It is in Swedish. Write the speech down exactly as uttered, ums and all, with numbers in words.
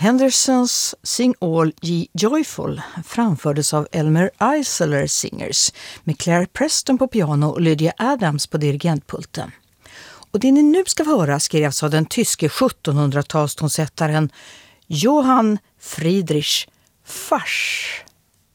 Hendersons Sing All Ye Joyful framfördes av Elmer Isler Singers med Claire Preston på piano och Lydia Adams på dirigentpulten. Och det ni nu ska höra skrevs av den tyske sjuttonhundratalstonsättaren Johann Friedrich Fasch.